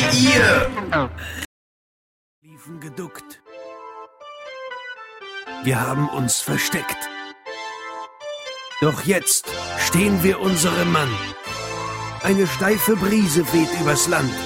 ihr! Liefen geduckt. Wir haben uns versteckt. Doch jetzt stehen wir unserem Mann. Eine steife Brise weht übers Land.